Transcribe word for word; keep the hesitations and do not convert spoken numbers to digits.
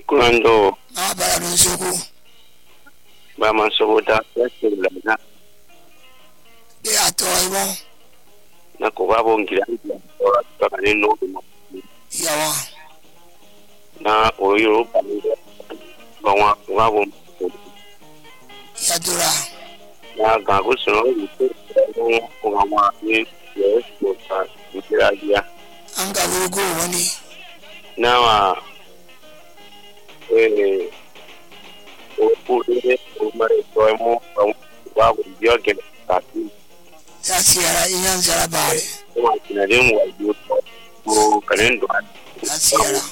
Kuando na bara nsuku ba man so da la na de atoibo na ko ba bongira ora ta ni no yawa na oyo ba ni ba wa wa bo yadura na ga go so ni ko ga wa ni yes ko ta dira dia anga logo wani na wa eh o pude o mare to mo ba bo dia ke ta ti ya siara inyan zara bare ko na dem wa yo ko kalendo ya siara